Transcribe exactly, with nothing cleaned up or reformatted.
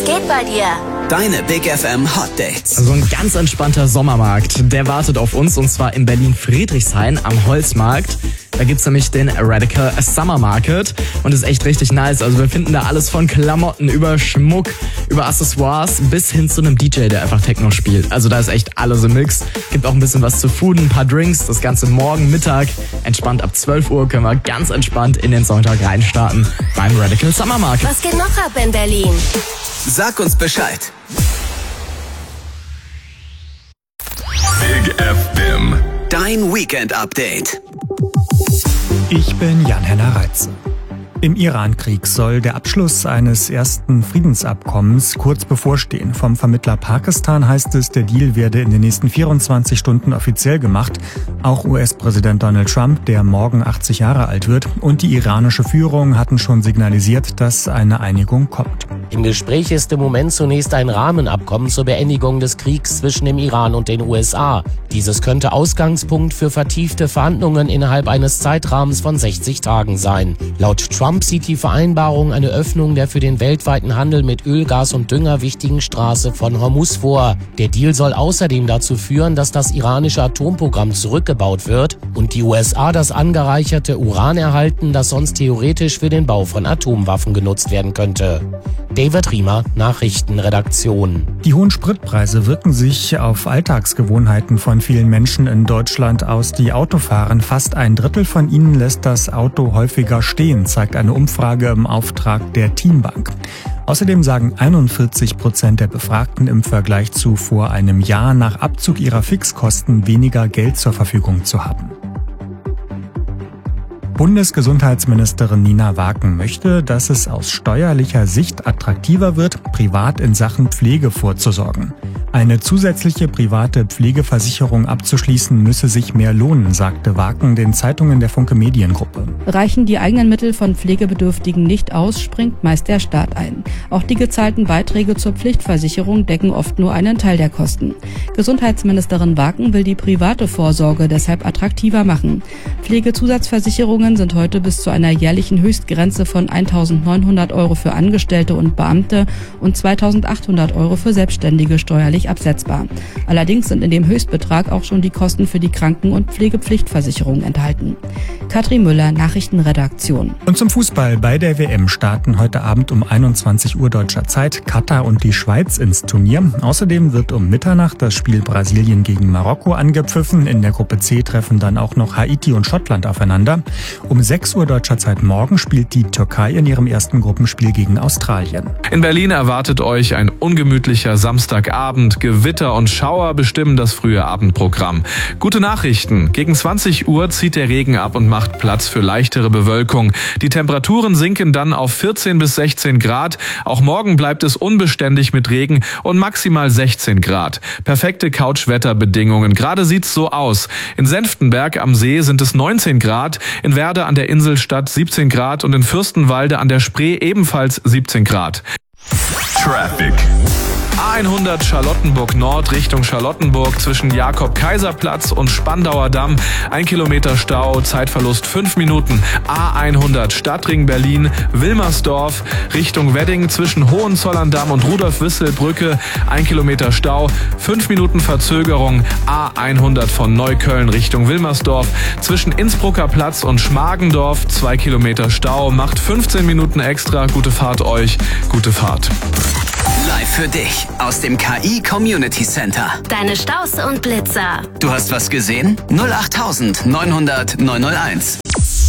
geht bei dir? Deine Big F M Hot Dates. So ein ganz entspannter Sommermarkt, der wartet auf uns und zwar in Berlin-Friedrichshain am Holzmarkt. Da gibt's nämlich den Radical Summer Market und ist echt richtig nice. Also wir finden da alles von Klamotten über Schmuck, über Accessoires bis hin zu einem D J, der einfach Techno spielt. Also da ist echt alles im Mix. Gibt auch ein bisschen was zu fooden, ein paar Drinks. Das Ganze morgen Mittag. Entspannt ab zwölf Uhr können wir ganz entspannt in den Sonntag reinstarten beim Radical Summer Market. Was geht noch ab in Berlin? Sag uns Bescheid. Big F M. Dein Weekend Update. Ich bin Jan-Henner Reitze. Im Iran-Krieg soll der Abschluss eines ersten Friedensabkommens kurz bevorstehen. Vom Vermittler Pakistan heißt es, der Deal werde in den nächsten vierundzwanzig Stunden offiziell gemacht. Auch U S-Präsident Donald Trump, der morgen achtzig Jahre alt wird, und die iranische Führung hatten schon signalisiert, dass eine Einigung kommt. Im Gespräch ist im Moment zunächst ein Rahmenabkommen zur Beendigung des Kriegs zwischen dem Iran und den U S A. Dieses könnte Ausgangspunkt für vertiefte Verhandlungen innerhalb eines Zeitrahmens von sechzig Tagen sein. Laut Trump sieht die Vereinbarung eine Öffnung der für den weltweiten Handel mit Öl, Gas und Dünger wichtigen Straße von Hormuz vor. Der Deal soll außerdem dazu führen, dass das iranische Atomprogramm zurückgebaut wird und die U S A das angereicherte Uran erhalten, das sonst theoretisch für den Bau von Atomwaffen genutzt werden könnte. David Riemer, Nachrichtenredaktion. Die hohen Spritpreise wirken sich auf Alltagsgewohnheiten von vielen Menschen in Deutschland aus, die Auto fahren. Fast ein Drittel von ihnen lässt das Auto häufiger stehen, zeigt eine Umfrage im Auftrag der Teambank. Außerdem sagen einundvierzig Prozent der Befragten im Vergleich zu vor einem Jahr nach Abzug ihrer Fixkosten weniger Geld zur Verfügung zu haben. Bundesgesundheitsministerin Nina Waken möchte, dass es aus steuerlicher Sicht attraktiver wird, privat in Sachen Pflege vorzusorgen. Eine zusätzliche private Pflegeversicherung abzuschließen, müsse sich mehr lohnen, sagte Waken den Zeitungen der Funke Mediengruppe. Reichen die eigenen Mittel von Pflegebedürftigen nicht aus, springt meist der Staat ein. Auch die gezahlten Beiträge zur Pflichtversicherung decken oft nur einen Teil der Kosten. Gesundheitsministerin Waken will die private Vorsorge deshalb attraktiver machen. Pflegezusatzversicherungen sind heute bis zu einer jährlichen Höchstgrenze von eintausendneunhundert Euro für Angestellte und Beamte und zweitausendachthundert Euro für Selbstständige steuerlich absetzbar. Allerdings sind in dem Höchstbetrag auch schon die Kosten für die Kranken- und Pflegepflichtversicherung enthalten. Katrin Müller, Nachrichtenredaktion. Und zum Fußball. Bei der W M starten heute Abend um einundzwanzig Uhr deutscher Zeit Katar und die Schweiz ins Turnier. Außerdem wird um Mitternacht das Spiel Brasilien gegen Marokko angepfiffen. In der Gruppe C treffen dann auch noch Haiti und Schottland aufeinander. Um sechs Uhr deutscher Zeit morgen spielt die Türkei in ihrem ersten Gruppenspiel gegen Australien. In Berlin erwartet euch ein ungemütlicher Samstagabend. Gewitter und Schauer bestimmen das frühe Abendprogramm. Gute Nachrichten. Gegen zwanzig Uhr zieht der Regen ab und macht Platz für leichtere Bewölkung. Die Temperaturen sinken dann auf vierzehn bis sechzehn Grad. Auch morgen bleibt es unbeständig mit Regen und maximal sechzehn Grad. Perfekte Couchwetterbedingungen. Gerade sieht's so aus. In Senftenberg am See sind es neunzehn Grad, in Werder an der Inselstadt siebzehn Grad und in Fürstenwalde an der Spree ebenfalls siebzehn Grad. Traffic. A hundert Charlottenburg Nord Richtung Charlottenburg zwischen Jakob-Kaiser-Platz und Spandauer Damm. Ein Kilometer Stau, Zeitverlust fünf Minuten. A hundert Stadtring Berlin, Wilmersdorf Richtung Wedding zwischen Hohenzollern-Damm und Rudolf-Wissel-Brücke. Ein Kilometer Stau, fünf Minuten Verzögerung. A hundert von Neukölln Richtung Wilmersdorf zwischen Innsbrucker Platz und Schmargendorf. Zwei Kilometer Stau, macht fünfzehn Minuten extra. Gute Fahrt euch, gute Fahrt. Live für dich aus dem K I Community Center. Deine Staus und Blitzer. Du hast was gesehen? null acht neunhundert neunhunderteins.